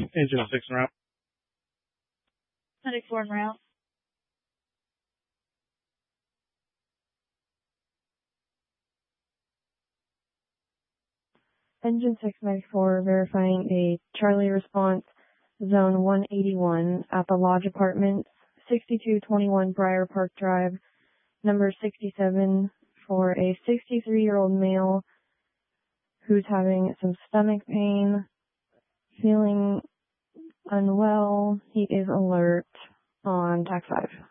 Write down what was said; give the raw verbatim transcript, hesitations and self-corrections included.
Engine six en route. Medic four en route. Engine six ninety-four verifying a Charlie response, zone one eighty-one at the Lodge Apartments, sixty-two twenty-one Briar Park Drive, number sixty-seven, for a sixty-three-year-old male who's having some stomach pain, feeling unwell. He is alert on TAC five.